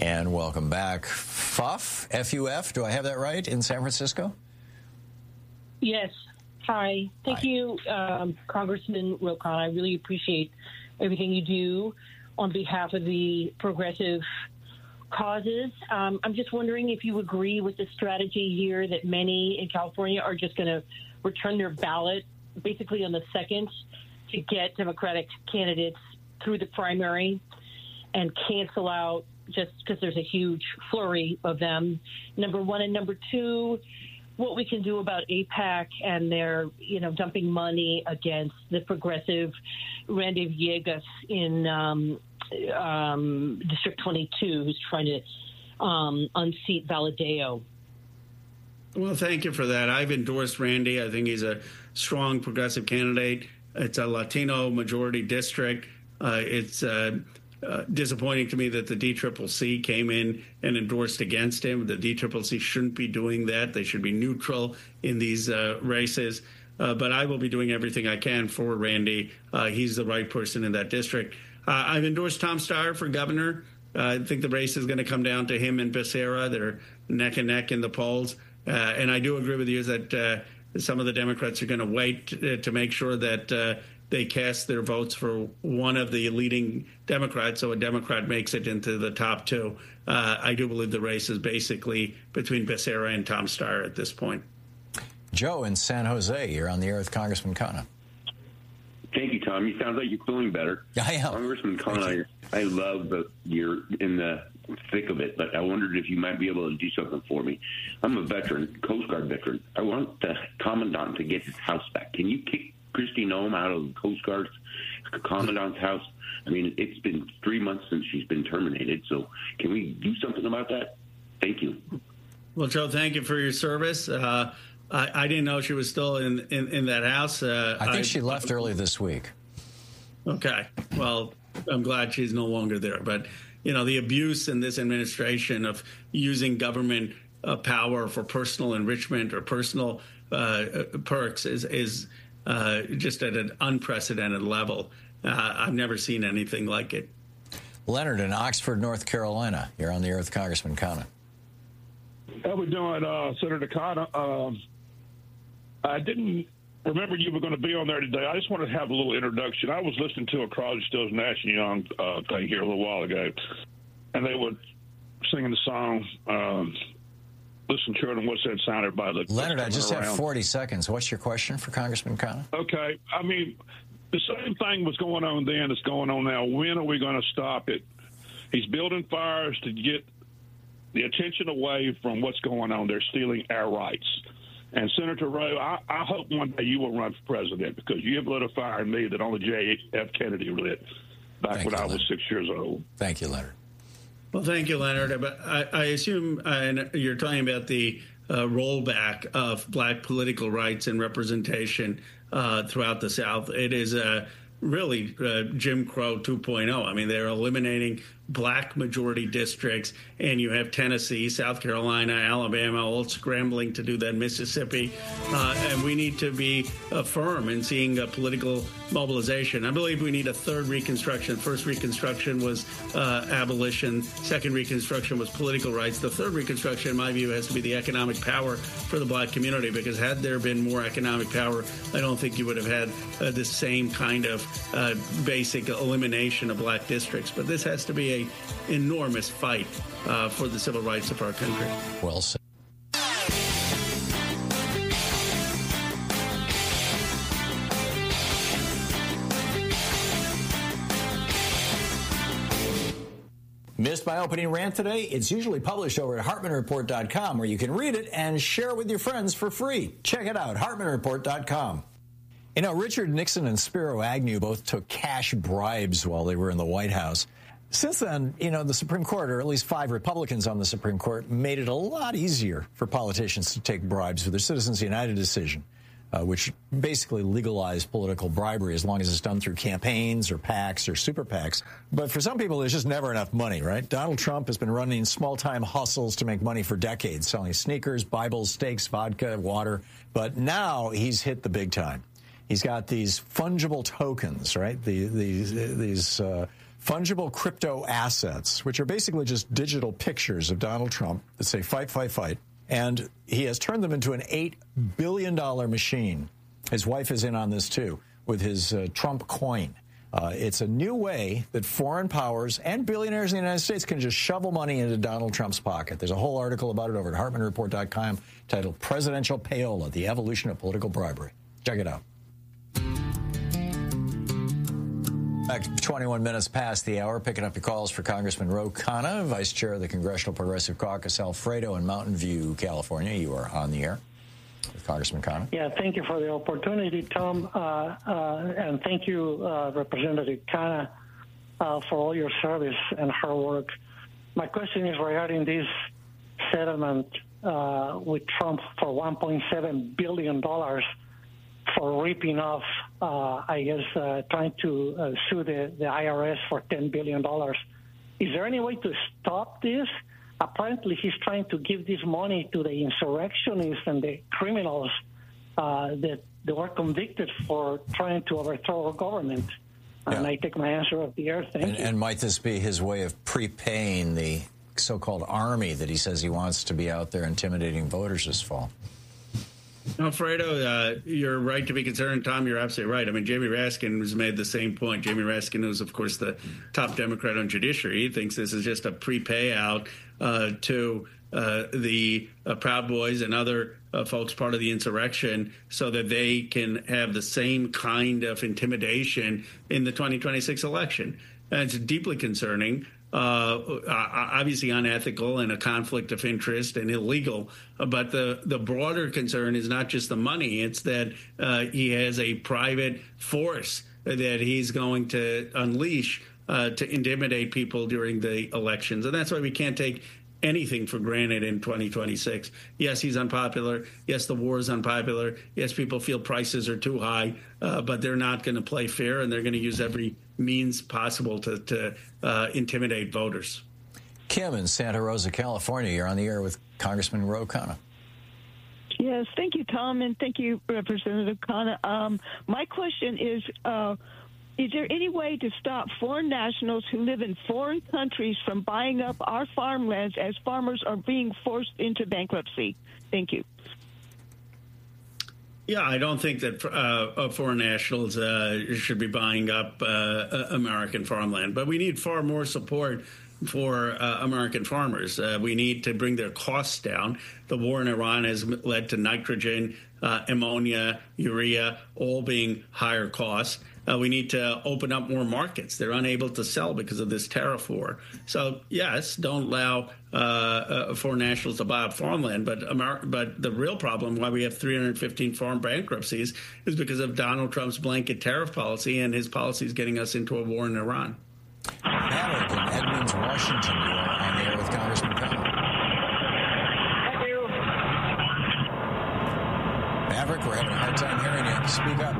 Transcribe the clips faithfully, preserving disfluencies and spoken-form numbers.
And welcome back. F U F, F U F, do I have that right, in San Francisco? Yes. Hi. Thank Hi. you, um, Congressman Ro Khanna. I really appreciate everything you do on behalf of the progressive causes. Um, I'm just wondering if you agree with the strategy here that many in California are just going to return their ballot basically on the second to get Democratic candidates through the primary and cancel out just because there's a huge flurry of them, number one. And number two, what we can do about AIPAC and their, you know, dumping money against the progressive Randy Villegas in um, um, District twenty-two, who's trying to um, unseat Valadeo. Well, thank you for that. I've endorsed Randy. I think he's a strong progressive candidate. It's a Latino majority district. Uh, it's uh, uh, disappointing to me that the D C C C came in and endorsed against him. The D C C C shouldn't be doing that. They should be neutral in these uh, races. Uh, but I will be doing everything I can for Randy. Uh, he's the right person in that district. Uh, I've endorsed Tom Steyer for governor. Uh, I think the race is going to come down to him and Becerra. They're neck and neck in the polls. Uh, and I do agree with you that uh, some of the Democrats are going to wait to, to make sure that uh, they cast their votes for one of the leading Democrats, so a Democrat makes it into the top two. Uh, I do believe the race is basically between Becerra and Tom Steyer at this point. Joe in San Jose, you're on the air with Congressman Khanna. Thank you, Tom. You sound like you're feeling better. I am. Congressman Khanna, I love that you're in the thick of it, but I wondered if you might be able to do something for me. I'm a veteran, Coast Guard veteran. I want the commandant to get his house back. Can you kick Kristi Noem out of the Coast Guard's commandant's house? I mean, it's been three months since she's been terminated, so can we do something about that? Thank you. Well, Joe, thank you for your service. Uh, I, I didn't know she was still in, in, in that house. Uh, I think I, she left early this week. Okay. Well, I'm glad she's no longer there. But, you know, the abuse in this administration of using government uh, power for personal enrichment or personal uh, perks is, is uh, just at an unprecedented level. Uh, I've never seen anything like it. Leonard in Oxford, North Carolina. You're on the air with Congressman Khanna. How we doing, uh, Senator Khanna? Um, I didn't remember you were going to be on there today. I just wanted to have a little introduction. I was listening to a Crosby, Stills, Nash and Young uh, thing here a little while ago, and they were singing the song, um, Listen, Children, What's That Sound? Everybody look. Leonard, I just around. have forty seconds. What's your question for Congressman Khanna? Okay. I mean, the same thing was going on then that's going on now. When are we going to stop it? He's building fires to get the attention away from what's going on. They're stealing our rights. And Senator Rowe, I, I hope one day you will run for president, because you have lit a fire in me that only J F Kennedy lit back Thank when you, I was Leonard. six years old. Thank you, Leonard. Well, thank you, Leonard. But I, I assume uh, you're talking about the uh, rollback of black political rights and representation uh, throughout the South. It is uh, really uh, Jim Crow two point oh. I mean, they're eliminating black majority districts, and you have Tennessee, South Carolina, Alabama all scrambling to do that, Mississippi, uh, and we need to be uh, firm in seeing uh, political mobilization. I believe we need a third Reconstruction. First Reconstruction was uh, abolition. Second Reconstruction was political rights. The third Reconstruction, in my view, has to be the economic power for the black community, because had there been more economic power, I don't think you would have had uh, the same kind of uh, basic elimination of black districts. But this has to be a enormous fight uh, for the civil rights of our country. Well said. Missed my opening rant today? It's usually published over at Hartman Report dot com, where you can read it and share it with your friends for free. Check it out, Hartman Report dot com. You know, Richard Nixon and Spiro Agnew both took cash bribes while they were in the White House. Since then, you know, the Supreme Court, or at least five Republicans on the Supreme Court, made it a lot easier for politicians to take bribes with their Citizens United decision, uh, which basically legalized political bribery as long as it's done through campaigns or PACs or super PACs. But for some people, there's just never enough money, right? Donald Trump has been running small-time hustles to make money for decades, selling sneakers, Bibles, steaks, vodka, water. But now he's hit the big time. He's got these fungible tokens, right? The, these these uh, fungible crypto assets, which are basically just digital pictures of Donald Trump that say fight, fight, fight. And he has turned them into an eight billion dollars machine. His wife is in on this, too, with his uh, Trump coin. Uh, it's a new way that foreign powers and billionaires in the United States can just shovel money into Donald Trump's pocket. There's a whole article about it over at Hartman Report dot com titled Presidential Payola, The Evolution of Political Bribery. Check it out. Back twenty-one minutes past the hour, picking up your calls for Congressman Ro Khanna, Vice Chair of the Congressional Progressive Caucus, Alfredo in Mountain View, California. You are on the air with Congressman Khanna. Yeah, thank you for the opportunity, Tom, uh, uh, and thank you, uh, Representative Khanna, uh, for all your service and hard work. My question is regarding this settlement uh, with Trump for one point seven billion dollars for ripping off, uh, I guess, uh, trying to uh, sue the, the I R S for ten billion dollars. Is there any way to stop this? Apparently, he's trying to give this money to the insurrectionists and the criminals uh, that they were convicted for trying to overthrow our government. Yeah. And I take my answer off the air. Thank and, you. And might this be his way of prepaying the so-called army that he says he wants to be out there intimidating voters this fall? Alfredo, uh, you're right to be concerned. Tom, you're absolutely right. I mean, Jamie Raskin has made the same point. Jamie Raskin, who's, of course, the top Democrat on Judiciary, he thinks this is just a pre-payout uh, to uh, the uh, Proud Boys and other uh, folks part of the insurrection so that they can have the same kind of intimidation in the twenty twenty-six election. And it's deeply concerning. Uh, obviously unethical and a conflict of interest and illegal. But the, the broader concern is not just the money. It's that uh, he has a private force that he's going to unleash uh, to intimidate people during the elections. And that's why we can't take anything for granted in twenty twenty-six. Yes, he's unpopular. Yes, the war is unpopular. Yes, people feel prices are too high, uh, but they're not going to play fair, and they're going to use every means possible to, to uh, intimidate voters. Kim in Santa Rosa, California, you're on the air with Congressman Ro Khanna. Yes, thank you, Tom, and thank you, Representative Khanna. Um, my question is, uh, is there any way to stop foreign nationals who live in foreign countries from buying up our farmlands as farmers are being forced into bankruptcy? Thank you. Yeah, I don't think that uh, foreign nationals uh, should be buying up uh, American farmland, but we need far more support for uh, American farmers. Uh, we need to bring their costs down. The war in Iran has led to nitrogen, uh, ammonia, urea, all being higher costs. Uh, we need to open up more markets. They're unable to sell because of this tariff war. So, yes, don't allow uh, uh, foreign nationals to buy up farmland. But Amer- but the real problem why we have three hundred fifteen farm bankruptcies is because of Donald Trump's blanket tariff policy and his policies getting us into a war in Iran. Maverick in Edmonds, Washington, you are on the air with Congressman Khanna. Thank you. Maverick, we're having a hard time hearing you. Speak up.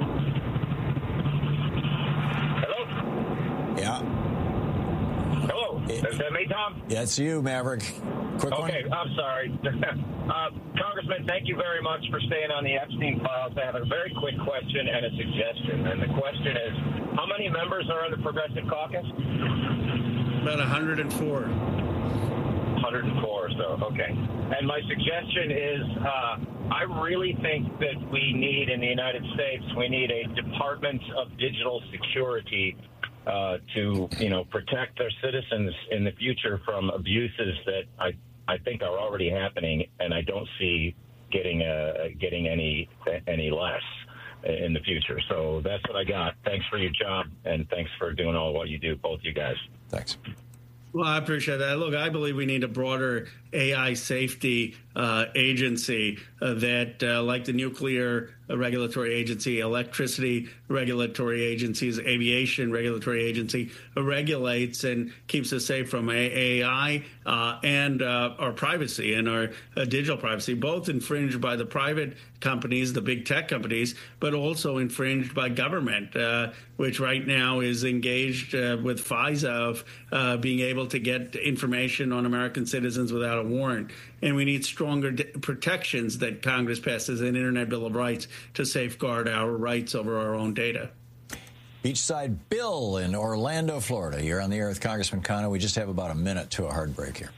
Yeah. Hello. Is that me, Tom? Yeah, it's you, Maverick. Quick one. Okay, I'm sorry. uh, Congressman, thank you very much for staying on the Epstein files. I have a very quick question and a suggestion. And the question is, how many members are on the Progressive Caucus? About one hundred four. one hundred four or so, okay. And my suggestion is, uh, I really think that we need, in the United States, we need a Department of Digital Security Uh, to, you know, protect their citizens in the future from abuses that I I think are already happening, and I don't see getting uh, getting any any less in the future. So that's what I got. Thanks for your job, and thanks for doing all what you do, both you guys. Thanks. Well, I appreciate that. Look, I believe we need a broader A I safety uh, agency uh, that, uh, like the nuclear regulatory agency, electricity regulatory agencies, aviation regulatory agency, uh, regulates and keeps us safe from A I uh, and uh, our privacy and our uh, digital privacy, both infringed by the private companies, the big tech companies, but also infringed by government, uh, which right now is engaged uh, with FISA of uh, being able to get information on American citizens without a warrant. And we need stronger d- protections that Congress passes an Internet Bill of Rights to safeguard our rights over our own data. Beachside Bill in Orlando, Florida. You're on the air with Congressman Khanna. We just have about a minute to a hard break here.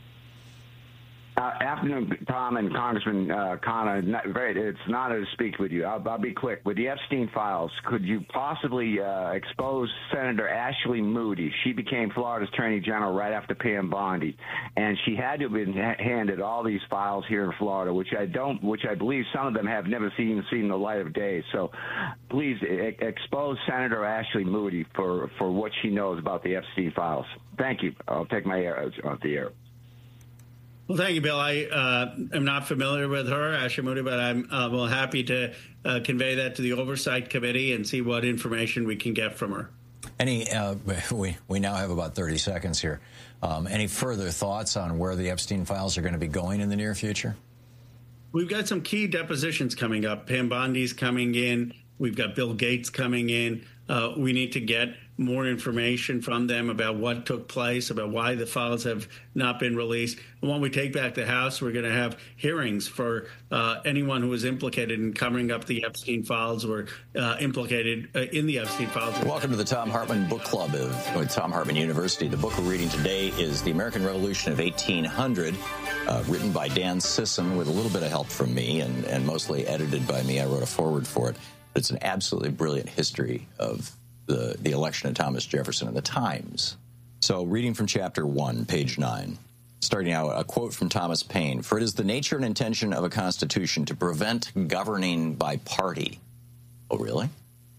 Uh, afternoon, Tom and Congressman uh, Khanna. Not, very, it's an honor to speak with you. I'll, I'll be quick. With the Epstein files, could you possibly uh, expose Senator Ashley Moody? She became Florida's Attorney General right after Pam Bondi, and she had to have been ha- handed all these files here in Florida, which I don't, which I believe some of them have never seen seen the light of day. So, please e- expose Senator Ashley Moody for for what she knows about the Epstein files. Thank you. I'll take my air off the air. Well, thank you, Bill. I uh, am not familiar with her, Ashley Moody, but I'm uh, well happy to uh, convey that to the Oversight Committee and see what information we can get from her. Any, uh, we we now have about thirty seconds here. Um, any further thoughts on where the Epstein files are going to be going in the near future? We've got some key depositions coming up. Pam Bondi's coming in. We've got Bill Gates coming in. Uh, we need to get more information from them about what took place, about why the files have not been released. And when we take back the House, we're going to have hearings for uh, anyone who was implicated in covering up the Epstein files or uh, implicated uh, in the Epstein files. Welcome to the Thom Hartmann Book Club of Thom Hartmann University. The book we're reading today is The American Revolution of eighteen hundred, uh, written by Dan Sisson with a little bit of help from me and, and mostly edited by me. I wrote a foreword for it. It's an absolutely brilliant history of the, the election of Thomas Jefferson and the times. So reading from chapter one, page nine, starting out, a quote from Thomas Paine: "For it is the nature and intention of a constitution to prevent governing by party." Oh, really?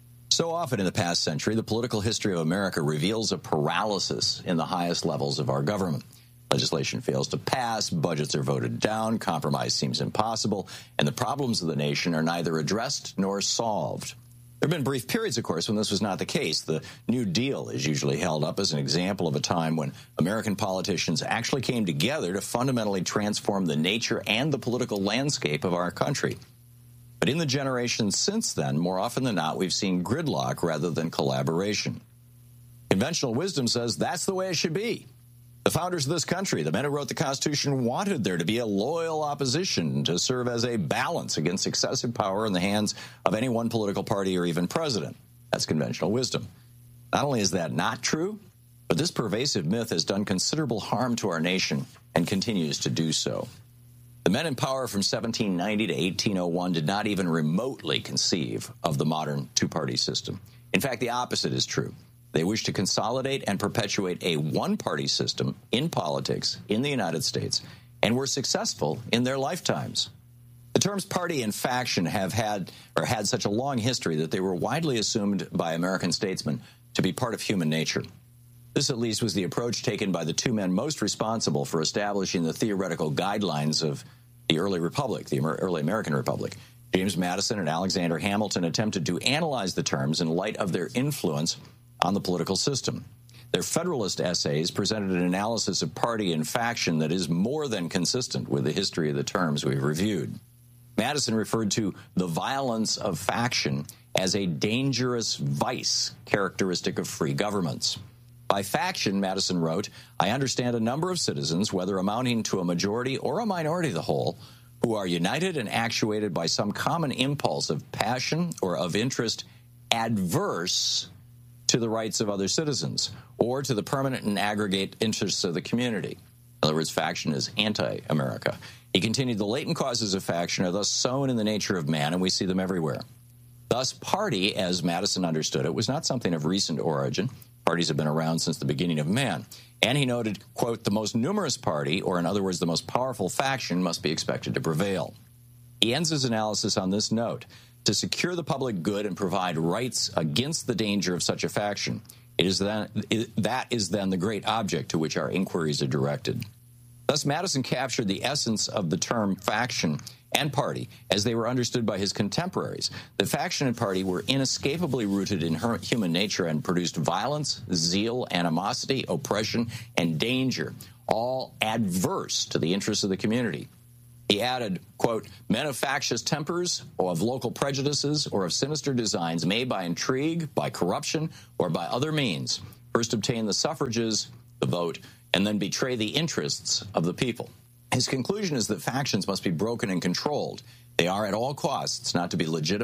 So often in the past century, the political history of America reveals a paralysis in the highest levels of our government. Legislation fails to pass, budgets are voted down, compromise seems impossible, and the problems of the nation are neither addressed nor solved. There have been brief periods, of course, when this was not the case. The New Deal is usually held up as an example of a time when American politicians actually came together to fundamentally transform the nature and the political landscape of our country. But in the generations since then, more often than not, we've seen gridlock rather than collaboration. Conventional wisdom says that's the way it should be. The founders of this country, the men who wrote the Constitution, wanted there to be a loyal opposition to serve as a balance against excessive power in the hands of any one political party or even president. That's conventional wisdom. Not only is that not true, but this pervasive myth has done considerable harm to our nation and continues to do so. The men in power from seventeen ninety to eighteen oh one did not even remotely conceive of the modern two-party system. In fact, the opposite is true. They wish to consolidate and perpetuate a one-party system in politics in the United States, and were successful in their lifetimes. The terms party and faction have had or had such a long history that they were widely assumed by American statesmen to be part of human nature. This, at least, was the approach taken by the two men most responsible for establishing the theoretical guidelines of the early republic, the early American Republic. James Madison and Alexander Hamilton attempted to analyze the terms in light of their influence on the political system. Their Federalist essays presented an analysis of party and faction that is more than consistent with the history of the terms we've reviewed. Madison referred to the violence of faction as a dangerous vice characteristic of free governments. By faction, Madison wrote, "I understand a number of citizens, whether amounting to a majority or a minority of the whole, who are united and actuated by some common impulse of passion or of interest adverse to the rights of other citizens, or to the permanent and aggregate interests of the community." In other words, faction is anti-America. He continued, "The latent causes of faction are thus sown in the nature of man, and we see them everywhere." Thus, party, as Madison understood it, was not something of recent origin. Parties have been around since the beginning of man. And he noted, quote, "The most numerous party, or in other words, the most powerful faction, must be expected to prevail." He ends his analysis on this note: "To secure the public good and provide rights against the danger of such a faction, it is then, it, that is then the great object to which our inquiries are directed." Thus, Madison captured the essence of the term faction and party as they were understood by his contemporaries. The faction and party were inescapably rooted in her, human nature and produced violence, zeal, animosity, oppression, and danger, all adverse to the interests of the community. He added, quote, "Men of factious tempers or of local prejudices or of sinister designs may by intrigue, by corruption, or by other means first obtain the suffrages, the vote, and then betray the interests of the people." His conclusion is that factions must be broken and controlled. They are at all costs not to be legitimate